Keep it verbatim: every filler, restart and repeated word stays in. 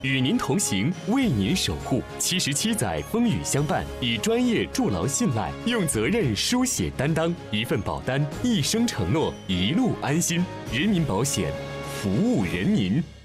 与您同行，为您守护。七十七载风雨相伴，以专业筑牢信赖，用责任书写担当。一份保单，一生承诺，一路安心。人民保险，服务人民。